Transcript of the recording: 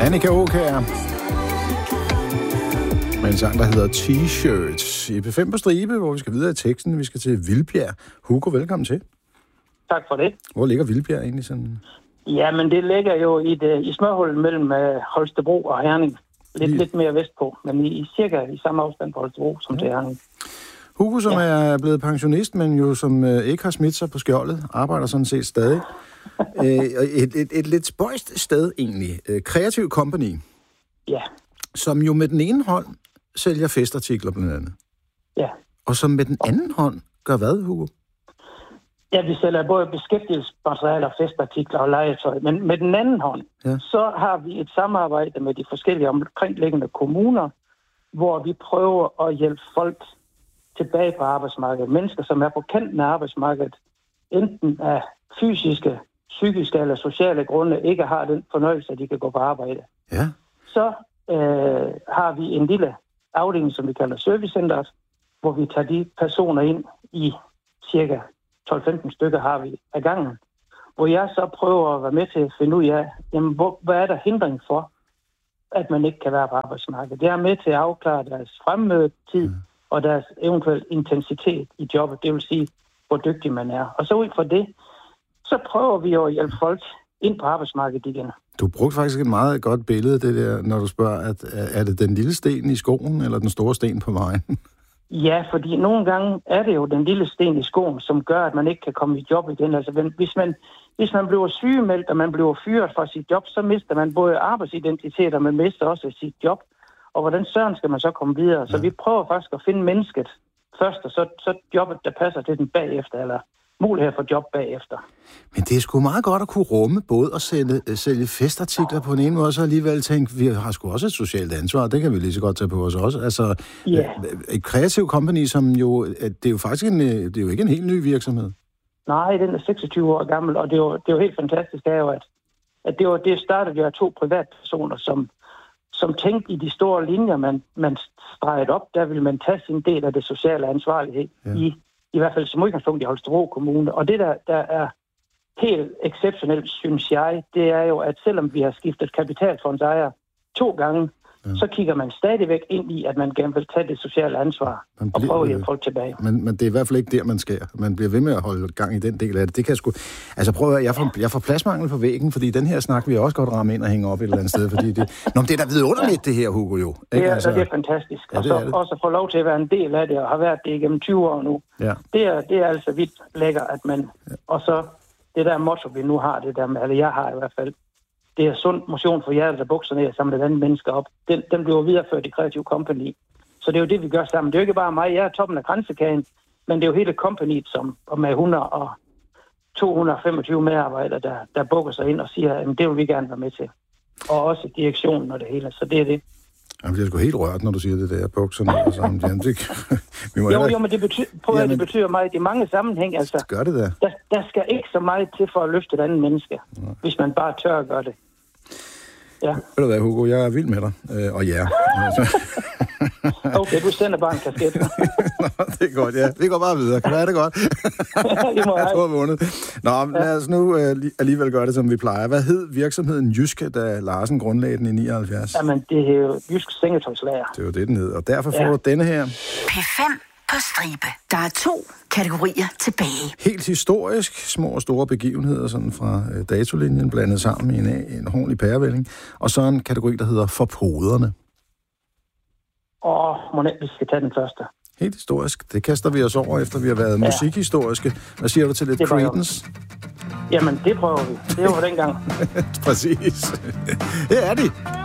Annika Aakjær. Med en sang, der hedder T-shirts. I P5 på stribe, hvor vi skal videre i teksten. Vi skal til Vildbjerg. Hugo, velkommen til. Tak for det. Hvor ligger Vildbjerg egentlig sådan? Ja, men det ligger jo i smørhullet mellem Holstebro og Herning. Lidt mere vestpå, men cirka i samme afstand på Holstebro som til Herning. Hugo, som er blevet pensionist, men jo som ikke har smidt sig på skjoldet, arbejder sådan set stadig. Et lidt spøjst sted egentlig. Creative Company. Ja. Som jo med den ene hånd sælger festartikler blandt andet. Ja. Og som med den anden hånd gør hvad, Hugo? Ja, vi sælger både beskæftigelsesmaterialer, festartikler og legetøj. Men med den anden hånd, så har vi et samarbejde med de forskellige omkringliggende kommuner, hvor vi prøver at hjælpe folk tilbage på arbejdsmarkedet. Mennesker, som er på kanten af arbejdsmarkedet, enten af fysiske, psykiske eller sociale grunde, ikke har den fornøjelse, at de kan gå på arbejde. Ja. Så har vi en lille afdeling, som vi kalder servicecenteret, hvor vi tager de personer ind i cirka 12-15 stykker har vi af gangen, hvor jeg så prøver at være med til at finde ud af, jamen, hvad er der hindring for, at man ikke kan være på arbejdsmarkedet. Jeg er med til at afklare deres fremmødetid og deres eventuelle intensitet i jobbet, det vil sige, hvor dygtig man er. Og så ud fra det, så prøver vi jo at hjælpe folk ind på arbejdsmarkedet igen. Du brugte faktisk et meget godt billede, det der, når du spørger, at er det den lille sten i skoen, eller den store sten på vejen? Ja, fordi nogle gange er det jo den lille sten i skoen, som gør, at man ikke kan komme i job igen. Altså, hvis man bliver sygemeldt, og man bliver fyret fra sit job, så mister man både arbejdsidentitet, og man mister også sit job. Og hvordan søren skal man så komme videre? Så vi prøver faktisk at finde mennesket først, og så jobbet, der passer til den bagefter, eller mulighed for job bagefter. Men det er sgu meget godt at kunne rumme både at sælge festartikler på en ene måde, og så alligevel tænke, vi har sgu også et socialt ansvar, det kan vi lige så godt tage på os også. Altså, et Creative Company, som jo, det er jo faktisk det er jo ikke en helt ny virksomhed. Nej, den er 26 år gammel, og det er jo helt fantastisk, er jo, at det startede jo af 2 privatpersoner, som tænkte i de store linjer, man stregede op, der ville man tage sin del af det sociale ansvarlighed i hvert fald som udgangspunkt i Holstebro Kommune. Og det, der er helt exceptionelt, synes jeg, det er jo, at selvom vi har skiftet kapitalfondsejer 2 gange, så kigger man stadigvæk ind i, at man gerne vil tage det sociale ansvar og prøve at hjælpe folk tilbage. Men det er i hvert fald ikke der, man skærer. Man bliver ved med at holde gang i den del af det. Det kan sgu... Altså prøv at jeg får pladsmangel på væggen, fordi den her snak vil jeg også godt ramme ind og hænge op et eller andet sted, fordi det... Nå, men det er da vidunderligt, det her, Hugo, jo. Ikke? Det er fantastisk. Ja, og så også få lov til at være en del af det, og har været det igennem 20 år nu. Ja. Det er altså vidt lækker, at man... Og så det der motto, vi nu har, det der med, eller jeg har i hvert fald, det er sund motion for hjertet, der bukser ned og samler et andet mennesker op. Den bliver videreført i Creative Company. Så det er jo det, vi gør sammen. Det er jo ikke bare mig, jeg er toppen af kransekagen, men det er jo hele companyet, som med 100 og 225 medarbejdere, der bukker sig ind og siger, at det vil vi gerne være med til. Og også direktionen og det hele, så det er det. Jamen, det er sgu helt rørt, når du siger det der, bukserne og sådan. Jo, men det betyder meget i mange sammenhæng. Altså, gør det da. Der skal ikke så meget til for at løfte et andet menneske, hvis man bare tør at gøre det. Ja. Ved du hvad, Hugo, jeg er vild med dig. Og ja. Okay, du sender bare en kasket. Nå, det er godt, ja. Vi går bare videre. Kan du have det godt? Jeg tror, vi vundet. Nå, men lad os nu alligevel gøre det, som vi plejer. Hvad hed virksomheden Jyske, da Larsen grundlagde den i 79? Jamen, det er jo Jysk Sengetøjslager. Det er jo det, den hed. Og derfor får du denne her. P5 på stribe. Der er 2 kategorier tilbage. Helt historisk, små og store begivenheder sådan fra datolinjen, blandet sammen i en ordentlig pærevælling. Og så en kategori, der hedder For poderne. Vi skal tage den første. Helt historisk. Det kaster vi os over, efter vi har været musikhistoriske. Hvad siger du til lidt Creedence? Jamen, det prøver vi. Det var dengang. Præcis. Det er de.